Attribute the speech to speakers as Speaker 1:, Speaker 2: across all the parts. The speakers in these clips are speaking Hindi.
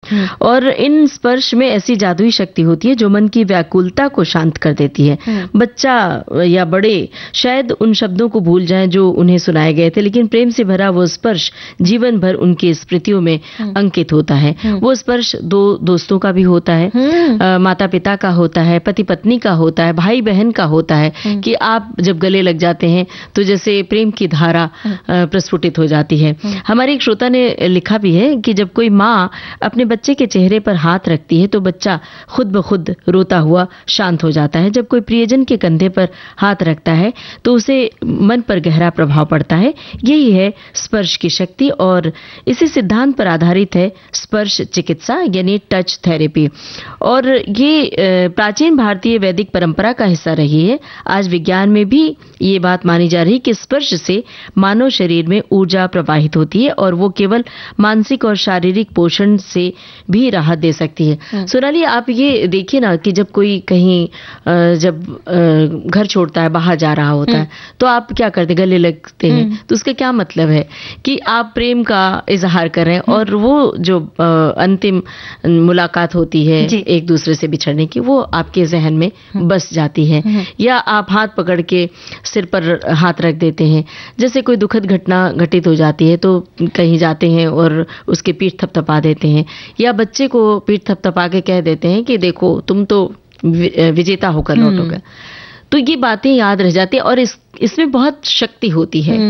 Speaker 1: और इन स्पर्श में ऐसी जादुई शक्ति होती है जो मन की व्याकुलता को शांत कर देती है। बच्चा या बड़े शायद उन शब्दों को भूल जाएं जो उन्हें सुनाए गए थे, लेकिन प्रेम से भरा वो स्पर्श जीवन भर उनकी स्मृतियों में अंकित होता है। वो स्पर्श दो दोस्तों का भी होता है, माता पिता का होता है, पति पत्नी का होता है, भाई बहन का होता है कि आप जब गले लग जाते हैं तो जैसे प्रेम की धारा प्रस्फुटित हो जाती है। हमारे एक श्रोता ने लिखा भी है कि जब कोई माँ अपने बच्चे के चेहरे पर हाथ रखती है तो बच्चा खुद ब खुद रोता हुआ शांत हो जाता है। जब कोई प्रियजन के कंधे पर हाथ रखता है तो उसे मन पर गहरा प्रभाव पड़ता है। यही है स्पर्श की शक्ति और इसी सिद्धांत पर आधारित है स्पर्श चिकित्सा यानी टच थेरेपी। और ये प्राचीन भारतीय वैदिक परंपरा का हिस्सा रही है। आज विज्ञान में भी ये बात मानी जा रही है कि स्पर्श से मानव शरीर में ऊर्जा प्रवाहित होती है और वो केवल मानसिक और शारीरिक पोषण से भी राहत दे सकती है। सोनाली, आप ये देखिए ना कि जब कोई कहीं जब घर छोड़ता है, बाहर जा रहा होता है, तो आप क्या करते, गले लगते हैं, तो उसका क्या मतलब है कि आप प्रेम का इजहार कर रहे हैं और वो जो अंतिम मुलाकात होती है एक दूसरे से बिछड़ने की, वो आपके जहन में बस जाती है। या आप हाथ पकड़ के सिर पर हाथ रख देते हैं। जैसे कोई दुखद घटना घटित हो जाती है तो कहीं जाते हैं और उसके पीठ थपथपा देते हैं, या बच्चे को पीठ थपथपा के कह देते हैं कि देखो तुम तो विजेता होकर लौटोगे। तो ये बातें याद रह जाती है और इसमें बहुत शक्ति होती है।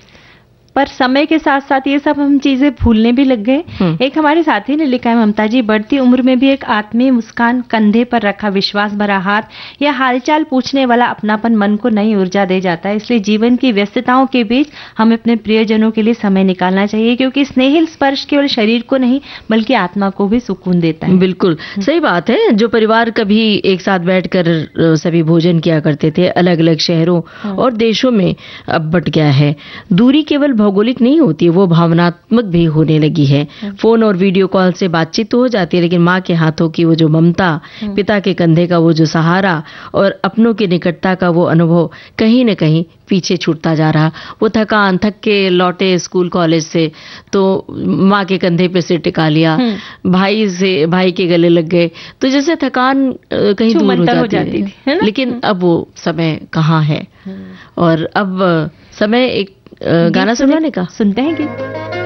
Speaker 2: पर समय के साथ साथ ये सब हम चीजें भूलने भी लग गए। एक हमारे साथी ने लिखा है, ममता जी, बढ़ती उम्र में भी एक आत्मीय मुस्कान, कंधे पर रखा विश्वास भरा हाथ या हालचाल पूछने वाला अपनापन मन को नई ऊर्जा दे जाता है। इसलिए जीवन की व्यस्तताओं के बीच हमें अपने प्रियजनों के लिए समय निकालना चाहिए, क्योंकि स्नेहिल स्पर्श केवल शरीर को नहीं बल्कि आत्मा को भी सुकून देता है।
Speaker 1: बिल्कुल सही बात है। जो परिवार कभी एक साथ बैठकर सभी भोजन किया करते थे, अलग अलग शहरों और देशों में अब बट गया है। दूरी केवल भौगोलिक नहीं होती, वो भावनात्मक भी होने लगी है। फोन और वीडियो कॉल से बातचीत तो हो जाती है, लेकिन माँ के हाथों की वो जो ममता, पिता के कंधे का वो जो सहारा और अपनों की निकटता का वो अनुभव कहीं न कहीं पीछे छूटता जा रहा। वो थक के लौटे स्कूल कॉलेज से तो माँ के कंधे पे सिर टिका लिया, भाई के गले लग गए, तो जैसे थकान कहीं दूर हो जाती थी। लेकिन अब वो समय कहाँ है। और अब समय एक गाना सुनवाने का।
Speaker 2: सुनते हैं कि